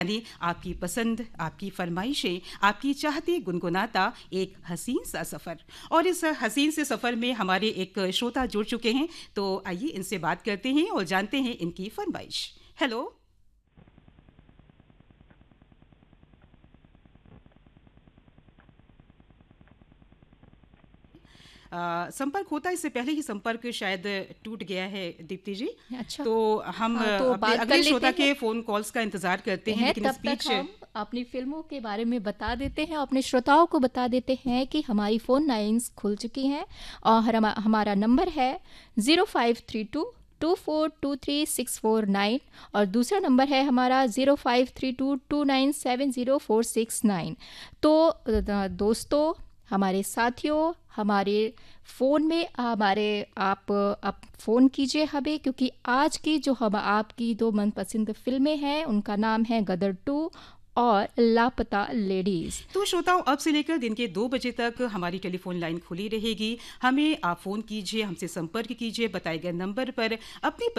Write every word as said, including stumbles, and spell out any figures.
यानी आपकी पसंद, आपकी फरमाइशें, आपकी चाहती गुनगुनाता एक हसीन सा सफ़र। और इस हसीन से सफ़र में हमारे एक श्रोता जुड़ चुके हैं, तो आइए इनसे बात करते हैं और जानते हैं इनकी फरमाइश। हेलो। अ, संपर्क होता है, इससे पहले ही संपर्क शायद टूट गया है दीप्ति जी। अच्छा। तो हम हाँ, अ, तो अपने बात कर अगले लेते श्रोता हैं के फ़ोन कॉल्स का इंतज़ार करते हैं, हैं लेकिन तब इस तक बीच हम अपनी फ़िल्मों के बारे में बता देते हैं, अपने श्रोताओं को बता देते हैं कि हमारी फ़ोन लाइन्स खुल चुकी हैं और हमा हमारा नंबर है zero five three to to four to three six four nine और दूसरा नंबर है हमारा zero five three to to nine seven zero four six nine. तो अ, दोस्तों, हमारे साथियों, हमारे फ़ोन में हमारे आप आप फ़ोन कीजिए हमें, क्योंकि आज की जो हम आपकी दो मनपसंद फ़िल्में हैं उनका नाम है गदर टू और लापता लेडीज़। तो श्रोताओं, अब से लेकर दिन के दो बजे तक हमारी टेलीफोन लाइन खुली रहेगी। हमें आप फ़ोन कीजिए, हमसे संपर्क कीजिए बताए गए नंबर पर अपनी